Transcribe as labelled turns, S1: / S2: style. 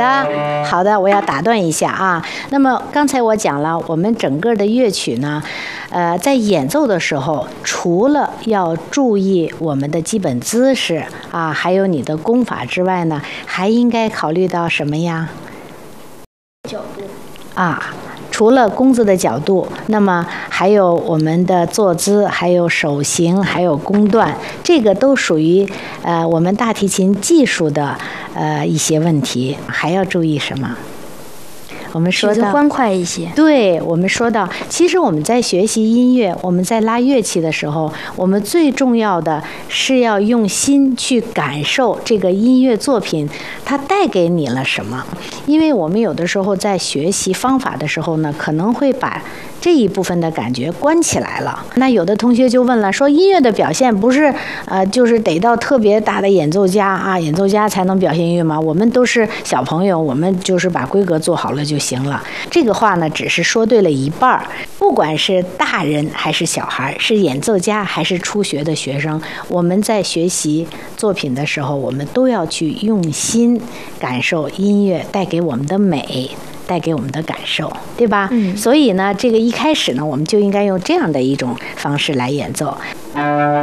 S1: 好的，我要打断一下啊。那么刚才我讲了，我们整个的乐曲呢，在演奏的时候，除了要注意我们的基本姿势啊，还有你的功法之外呢，还应该考虑到什么呀？
S2: 角度
S1: 啊。除了弓子的角度，那么还有我们的坐姿，还有手型，还有弓段，这个都属于我们大提琴技术的一些问题。还要注意什么？我们说到
S2: 欢快一些。
S1: 对，我们说到，其实我们在学习音乐，我们在拉乐器的时候，我们最重要的是要用心去感受这个音乐作品它带给你了什么。因为我们有的时候在学习方法的时候呢，可能会把这一部分的感觉关起来了。那有的同学就问了，说音乐的表现不是就是得到特别大的演奏家啊，演奏家才能表现音乐吗？我们都是小朋友，我们就是把规格做好了就行了。这个话呢，只是说对了一半儿。不管是大人还是小孩，是演奏家还是初学的学生，我们在学习作品的时候，我们都要去用心感受音乐带给我们的美，带给我们的感受，对吧？所以呢，这个一开始呢，我们就应该用这样的一种方式来演奏。